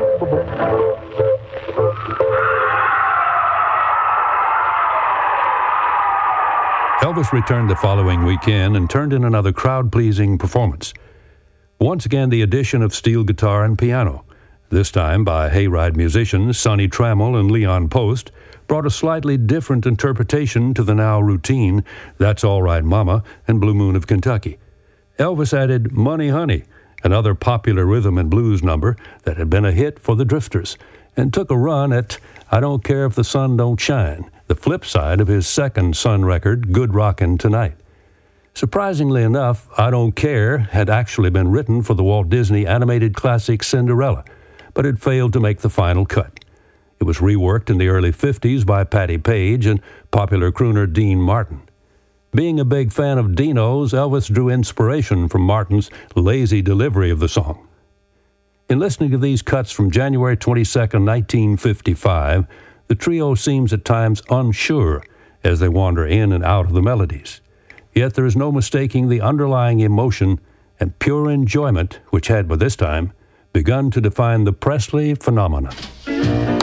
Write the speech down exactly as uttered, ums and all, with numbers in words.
Elvis returned the following weekend and turned in another crowd-pleasing performance. Once again, the addition of steel guitar and piano, this time by Hayride musicians Sonny Trammell and Leon Post, brought a slightly different interpretation to the now routine That's All Right Mama and Blue Moon of Kentucky. Elvis added Money Honey, another popular rhythm and blues number that had been a hit for the Drifters, and took a run at I Don't Care If the Sun Don't Shine, the flip side of his second Sun record, Good Rockin' Tonight. Surprisingly enough, I Don't Care had actually been written for the Walt Disney animated classic Cinderella, but it failed to make the final cut. It was reworked in the early fifties by Patti Page and popular crooner Dean Martin. Being a big fan of Dino's, Elvis drew inspiration from Martin's lazy delivery of the song. In listening to these cuts from January twenty-second, nineteen fifty-five, the trio seems at times unsure as they wander in and out of the melodies. Yet there is no mistaking the underlying emotion and pure enjoyment which had by this time begun to define the Presley phenomenon.